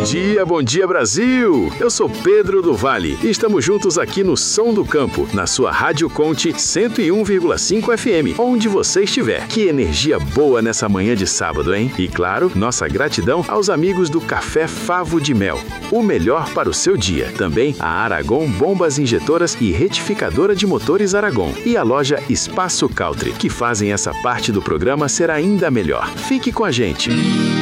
Bom dia Brasil! Eu sou Pedro do Vale e estamos juntos aqui no Som do Campo, na sua Rádio Conte 101,5 FM, onde você estiver. Que energia boa nessa manhã de sábado, hein? E claro, nossa gratidão aos amigos do Café Favo de Mel, o melhor para o seu dia. Também a Aragon Bombas Injetoras e Retificadora de Motores Aragon e a loja Espaço Country, que fazem essa parte do programa ser ainda melhor. Fique com a gente!